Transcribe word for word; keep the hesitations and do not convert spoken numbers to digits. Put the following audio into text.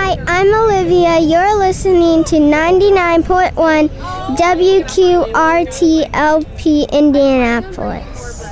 Hi, I'm Olivia. You're listening to ninety-nine point one W Q R T L P Indianapolis.